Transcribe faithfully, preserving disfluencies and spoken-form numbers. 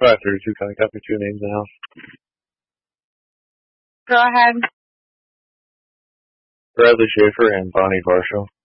five thirty-two, can I copy two names in the house? Go ahead. Bradley Schaefer and Bonnie Varsho.